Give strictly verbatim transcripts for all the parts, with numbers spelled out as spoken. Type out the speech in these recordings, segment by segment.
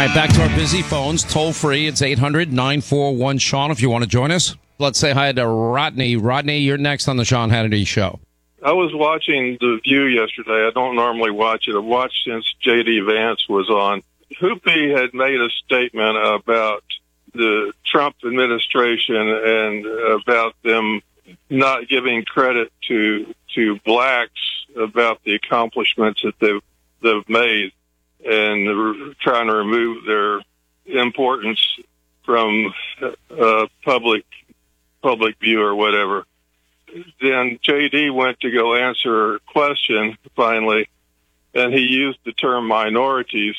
right, back to our busy phones. Toll free. It's eight hundred nine four one Sean if you want to join us. Let's say hi to Rodney. Rodney, you're next on the Sean Hannity Show. I was watching The View yesterday. I don't normally watch it. I've watched since J D. Vance was on. Hoopy had made a statement about the Trump administration and about them not giving credit to to blacks about the accomplishments that they've, they've made, and trying to remove their importance from uh, public public view or whatever. Then J D went to go answer a question finally, and he used the term minorities,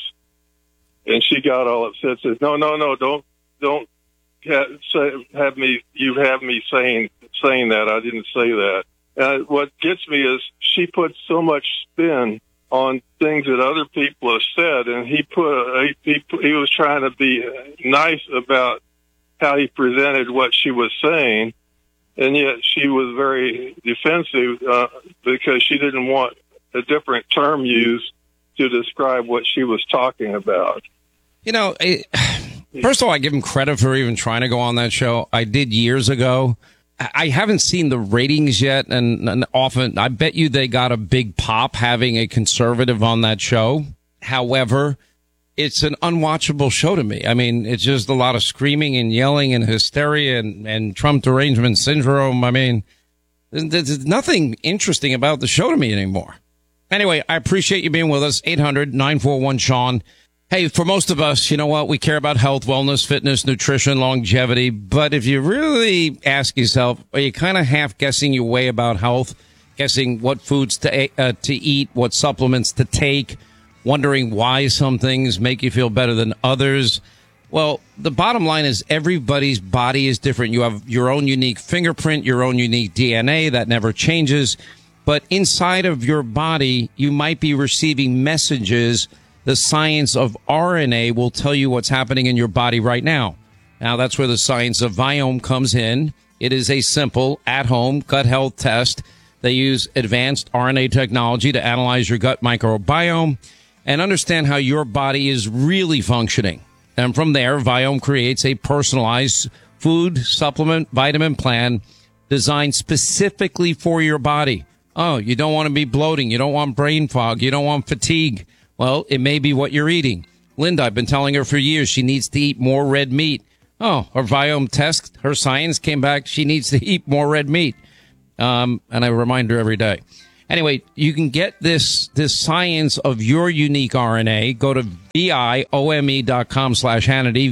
and she got all upset. Said, "No, no, no, don't, don't have, say, have me. You have me saying saying that. I didn't say that." And what gets me is she put so much spin on things that other people have said, and he put he, he was trying to be nice about how he presented what she was saying. And yet she was very defensive uh, because she didn't want a different term used to describe what she was talking about. You know, it, first of all, I give him credit for even trying to go on that show. I did years ago. I haven't seen the ratings yet, and, and often I bet you they got a big pop having a conservative on that show. However, it's an unwatchable show to me. I mean, it's just a lot of screaming and yelling and hysteria and, and Trump derangement syndrome. I mean, there's nothing interesting about the show to me anymore. Anyway, I appreciate you being with us. eight hundred nine four one Sean. Hey, for most of us, you know what? We care about health, wellness, fitness, nutrition, longevity. But if you really ask yourself, are you kind of half guessing your way about health, guessing what foods to, uh, to eat, what supplements to take, wondering why some things make you feel better than others? Well, the bottom line is everybody's body is different. You have your own unique fingerprint, your own unique D N A that never changes. But inside of your body, you might be receiving messages. The science of R N A will tell you what's happening in your body right now. Now, that's where the science of Viome comes in. It is a simple, at-home gut health test. They use advanced R N A technology to analyze your gut microbiome and understand how your body is really functioning. And from there, Viome creates a personalized food, supplement, vitamin plan designed specifically for your body. Oh, you don't want to be bloating. You don't want brain fog. You don't want fatigue. Well, it may be what you're eating. Linda, I've been telling her for years she needs to eat more red meat. Oh, her Viome test, her science came back. She needs to eat more red meat. Um, and I remind her every day. Anyway, you can get this this science of your unique R N A. Go to V-I-O-M-E dot com slash Hannity,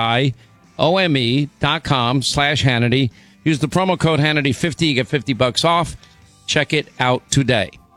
V-I-O-M-E dot com slash Hannity. Use the promo code Hannity fifty, you get fifty bucks off. Check it out today.